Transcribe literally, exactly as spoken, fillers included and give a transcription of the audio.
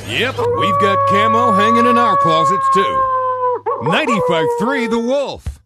Yep, we've got camo hanging in our closets, too. ninety-five three The Wolf.